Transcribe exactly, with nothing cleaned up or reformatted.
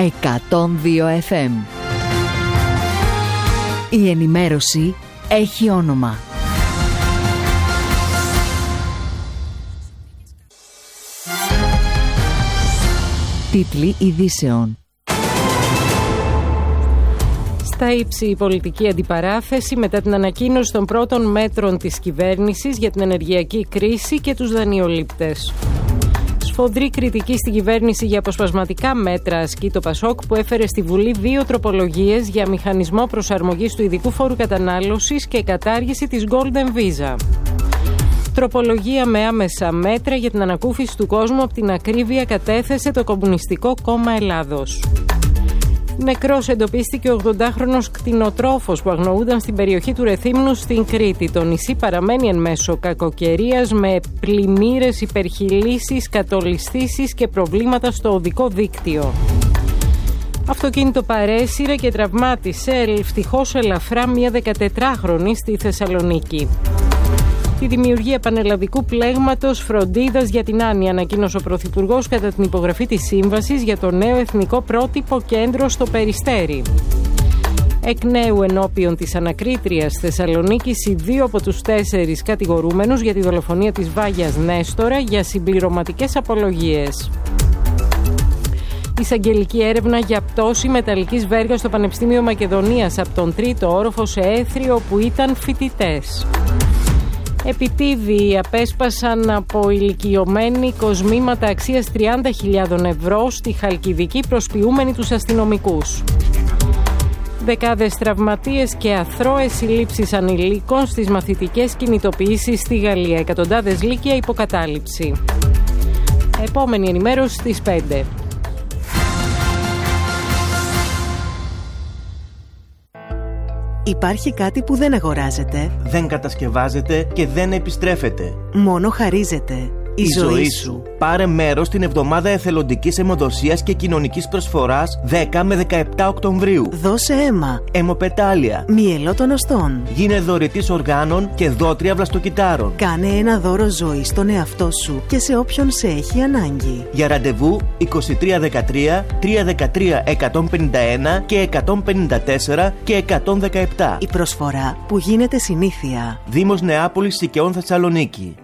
εκατόν δύο εφ εμ. Η ενημέρωση έχει όνομα. Τίτλοι ειδήσεων. Στα ύψη η πολιτική αντιπαράθεση μετά την ανακοίνωση των πρώτων μέτρων της κυβέρνησης για την ενεργειακή κρίση και τους δανειολήπτες. Σφοδρή κριτική στην κυβέρνηση για αποσπασματικά μέτρα ασκεί το Πασόκ, που έφερε στη Βουλή δύο τροπολογίες για μηχανισμό προσαρμογής του ειδικού φόρου κατανάλωσης και κατάργηση της Golden Visa. Τροπολογία με άμεσα μέτρα για την ανακούφιση του κόσμου από την ακρίβεια κατέθεσε το Κομμουνιστικό Κόμμα Ελλάδος. Νεκρός εντοπίστηκε ο ογδοντάχρονος κτηνοτρόφος που αγνοούνταν στην περιοχή του Ρεθύμνου στην Κρήτη. Το νησί παραμένει εν μέσω κακοκαιρίας με πλημμύρες, υπερχειλήσεις, κατολισθήσεις και προβλήματα στο οδικό δίκτυο. Αυτοκίνητο παρέσυρε και τραυμάτισε ευτυχώς ελαφρά μια δεκατετράχρονη στη Θεσσαλονίκη. Τη δημιουργία πανελλαδικού πλέγματος φροντίδας για την άνοια ανακοίνωσε ο Πρωθυπουργός κατά την υπογραφή της σύμβασης για το νέο εθνικό πρότυπο κέντρο στο Περιστέρι. Εκ νέου ενώπιον της ανακρίτριας Θεσσαλονίκης οι δύο από τους τέσσερις κατηγορούμενους για τη δολοφονία της Βάγιας Νέστορα για συμπληρωματικές απολογίες. Εισαγγελική έρευνα για πτώση μεταλλικής βέργας στο Πανεπιστήμιο Μακεδονίας από τον τρίτο όροφο σε Έθριο που ήταν φοιτητές. Επιτίδιοι απέσπασαν από ηλικιωμένοι κοσμήματα αξίας τριάντα χιλιάδες ευρώ στη Χαλκιδική προσποιούμενοι τους αστυνομικούς. Δεκάδες τραυματίες και αθρώες συλλήψεις ανηλίκων στις μαθητικές κινητοποιήσεις στη Γαλλία. Εκατοντάδες λύκεια υποκατάληψη. Επόμενη ενημέρωση στις πέντε. Υπάρχει κάτι που δεν αγοράζεται, δεν κατασκευάζεται και δεν επιστρέφεται. Μόνο χαρίζεται. Η, Η ζωή, ζωή σου. σου. Πάρε μέρος στην εβδομάδα εθελοντικής αιμοδοσίας και κοινωνικής προσφοράς δέκα με δεκαεπτά Οκτωβρίου. Δώσε αίμα. Αιμοπετάλια. Μυελό των οστών. Γίνε δωρητής οργάνων και δότρια βλαστοκυτάρων. Κάνε ένα δώρο ζωή στον εαυτό σου και σε όποιον σε έχει ανάγκη. Για ραντεβού είκοσι τρία δεκατρία, τριακόσια δεκατρία, εκατόν πενήντα ένα και εκατόν πενήντα τέσσερα και εκατόν δεκαεπτά. Η προσφορά που γίνεται συνήθεια. Δήμος Νεάπολης Σικαιών Θεσσαλονίκη.